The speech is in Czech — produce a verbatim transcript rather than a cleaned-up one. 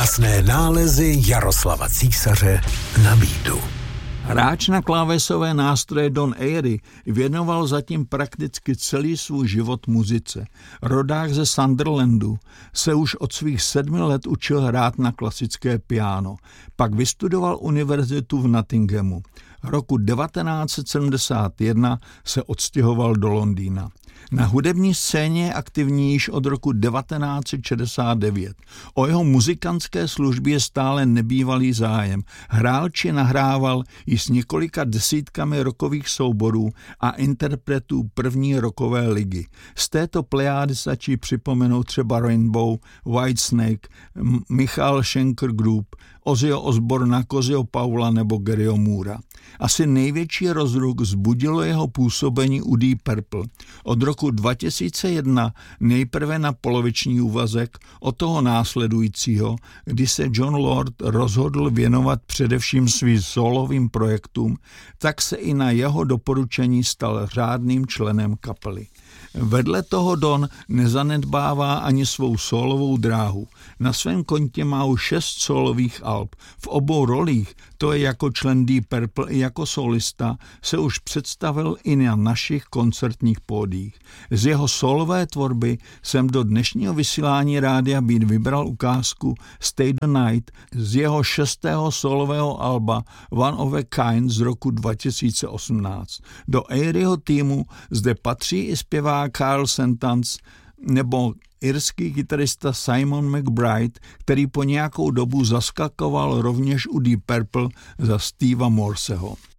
Krásné nálezy Jaroslava Císaře na beatu. Hráč na klávesové nástroje Don Airey věnoval zatím prakticky celý svůj život muzice. Rodák ze Sunderlandu se už od svých sedmi let učil hrát na klasické piano. Pak vystudoval univerzitu v Nottinghamu. Roku devatenáct set sedmdesát jedna se odstěhoval do Londýna. Na hudební scéně je aktivní již od roku devatenáct set šedesát devět. O jeho muzikantské služby je stále nebývalý zájem. Hrál či nahrával již s několika desítkami rockových souborů a interpretů první rockové ligy. Z této plejády stačí připomenout třeba Rainbow, Whitesnake, Michael Schenker Group, Ozzyho Osborna, Cozyho Powella nebo Garyho Moora. Asi největší rozruch vzbudilo jeho působení u Deep Purple. Od roku dva tisíce jedna nejprve na poloviční úvazek, od toho následujícího, kdy se Jon Lord rozhodl věnovat především svým solovým projektům, tak se i na jeho doporučení stal řádným členem kapely. Vedle toho Don nezanedbává ani svou solovou dráhu. Na svém kontě má už šest solových alb. V obou rolích, to je jako člen Deep Purple i jako solista, se už představil i na našich koncertních pódiích. Z jeho solové tvorby jsem do dnešního vysílání Rádia Beat vybral ukázku Stay the Night z jeho šestého solového alba One of a Kind z roku dva tisíce osmnáct. Do Aireyho týmu zde patří i zpěvák Carl Sentance nebo irský kytarista Simon McBride, který po nějakou dobu zaskakoval rovněž u Deep Purple za Steva Morseho.